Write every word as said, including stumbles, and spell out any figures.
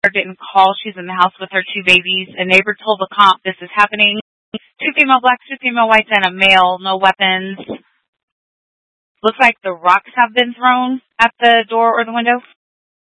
getting calls. She's in the house with her two babies. A neighbor told the cop this is happening. Two female blacks, two female whites, and a male. No weapons. Looks like the rocks have been thrown at the door or the window.